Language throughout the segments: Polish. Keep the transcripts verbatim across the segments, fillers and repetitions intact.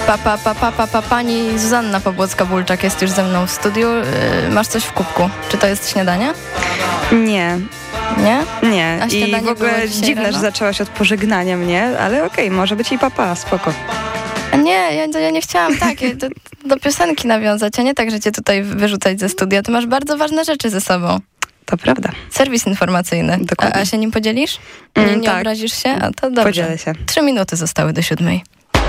Pa, pa, pa, pa, pa, pa, pani Zuzanna Pobłocka-Bulczak jest już ze mną w studiu. Yy, masz coś w kubku? Czy to jest śniadanie? Nie. Nie? Nie. A I w ogóle dziwne, rano? że zaczęłaś od pożegnania mnie, ale okej, okay, może być i papa, spoko. A nie, ja, ja nie chciałam tak, ja, do, do piosenki nawiązać, a nie tak, że cię tutaj wyrzucać ze studia. Ty masz bardzo ważne rzeczy ze sobą. To prawda. Serwis informacyjny. A, a się nim podzielisz? Nie, Mm, nie tak. obrazisz się? A to dobrze. Podzielę się. Trzy minuty zostały do siódmej.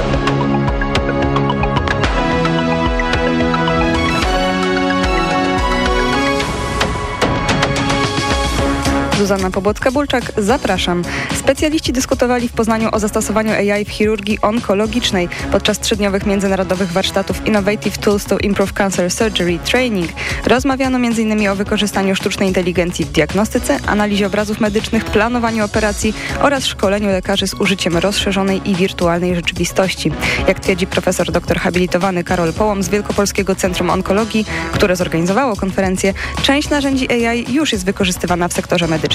Zuzanna Pobłocka-Bulczak, zapraszam. Specjaliści dyskutowali w Poznaniu o zastosowaniu A I w chirurgii onkologicznej podczas trzydniowych międzynarodowych warsztatów Innovative Tools to Improve Cancer Surgery Training. Rozmawiano między innymi o wykorzystaniu sztucznej inteligencji w diagnostyce, analizie obrazów medycznych, planowaniu operacji oraz szkoleniu lekarzy z użyciem rozszerzonej i wirtualnej rzeczywistości. Jak twierdzi profesor doktor habilitowany Karol Połom z Wielkopolskiego Centrum Onkologii, które zorganizowało konferencję, część narzędzi A I już jest wykorzystywana w sektorze medycznym.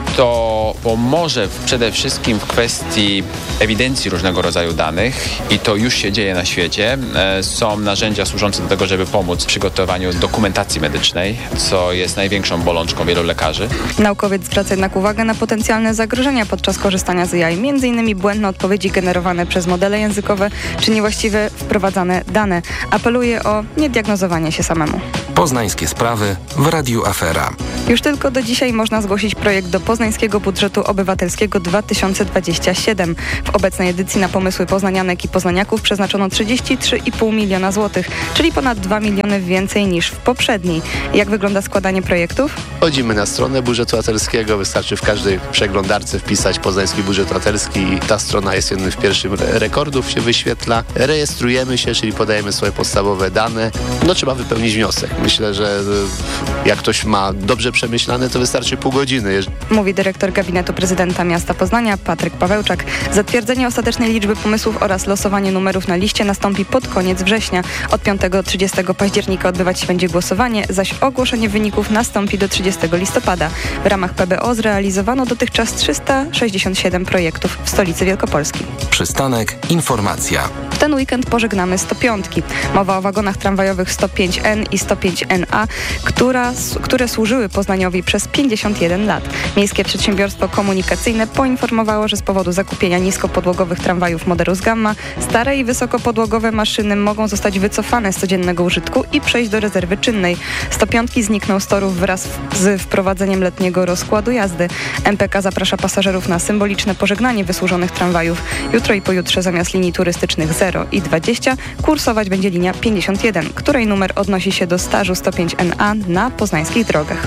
To pomoże w, przede wszystkim w kwestii ewidencji różnego rodzaju danych i to już się dzieje na świecie. E, są narzędzia służące do tego, żeby pomóc w przygotowaniu dokumentacji medycznej, co jest największą bolączką wielu lekarzy. Naukowiec zwraca jednak uwagę na potencjalne zagrożenia podczas korzystania z A I, między innymi błędne odpowiedzi generowane przez modele językowe czy niewłaściwie wprowadzane dane. Apeluje o niediagnozowanie się samemu. Poznańskie sprawy w Radiu Afera. Już tylko do dzisiaj można zgłosić projekt do Poznańskiego Budżetu Obywatelskiego dwa tysiące dwudziestego siódmego. W obecnej edycji na pomysły poznanianek i poznaniaków przeznaczono trzydzieści trzy i pół miliona złotych, czyli ponad dwa miliony więcej niż w poprzedniej. Jak wygląda składanie projektów? Chodzimy na stronę budżetu obywatelskiego, wystarczy w każdej przeglądarce wpisać Poznański Budżet Obywatelski i ta strona jest jednym z pierwszych rekordów, się wyświetla. Rejestrujemy się, czyli podajemy swoje podstawowe dane. No trzeba wypełnić wniosek. Myślę, że jak ktoś ma dobrze przemyślane, to wystarczy pół godziny. Mówi dyrektor gabinetu prezydenta miasta Poznania Patryk Pawełczak. Zatwierdzenie ostatecznej liczby pomysłów oraz losowanie numerów na liście nastąpi pod koniec września. Od piątego do trzydziestego października odbywać się będzie głosowanie, zaś ogłoszenie wyników nastąpi do trzydziestego listopada. W ramach P B O zrealizowano dotychczas trzysta sześćdziesiąt siedem projektów w stolicy Wielkopolski. Przystanek Informacja. W ten weekend pożegnamy sto pięć. Mowa o wagonach tramwajowych sto pięć N i sto pięć N A, która, które służyły Poznaniowi przez pięćdziesiąt jeden lat. Miejskie Przedsiębiorstwo Komunikacyjne poinformowało, że z powodu zakupienia niskopodłogowych tramwajów Moderus Gamma stare i wysokopodłogowe maszyny mogą zostać wycofane z codziennego użytku i przejść do rezerwy czynnej. sto pięć znikną z torów wraz z wprowadzeniem letniego rozkładu jazdy. M P K zaprasza pasażerów na symboliczne pożegnanie wysłużonych tramwajów. Jutro i pojutrze zamiast linii turystycznych zero i dwadzieścia kursować będzie linia pięćdziesiąt jeden, której numer odnosi się do stażu sto pięć N A na poznańskich drogach.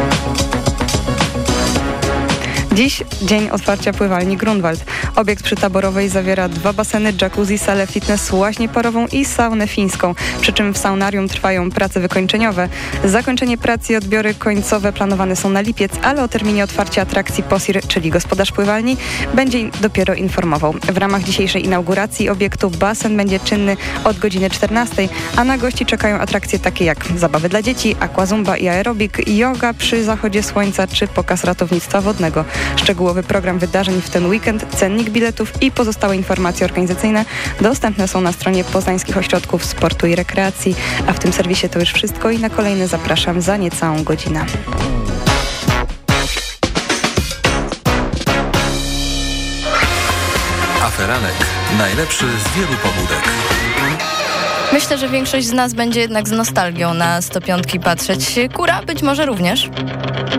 Dziś dzień otwarcia pływalni Grunwald. Obiekt przytaborowej zawiera dwa baseny, jacuzzi, salę fitness, łaźnię parową i saunę fińską. Przy czym w saunarium trwają prace wykończeniowe. Zakończenie prac i odbiory końcowe planowane są na lipiec, ale o terminie otwarcia atrakcji POSIR, czyli gospodarz pływalni, będzie dopiero informował. W ramach dzisiejszej inauguracji obiektu basen będzie czynny od godziny czternastej, a na gości czekają atrakcje takie jak zabawy dla dzieci, aquazumba i aerobik, yoga przy zachodzie słońca czy pokaz ratownictwa wodnego. Szczegółowy program wydarzeń w ten weekend, cennik biletów i pozostałe informacje organizacyjne dostępne są na stronie Poznańskich Ośrodków Sportu i Rekreacji. A w tym serwisie to już wszystko i na kolejny zapraszam za niecałą godzinę. Aferanek. Najlepszy z wielu pobudek. Myślę, że większość z nas będzie jednak z nostalgią na sto pięć patrzeć. Kura być może również.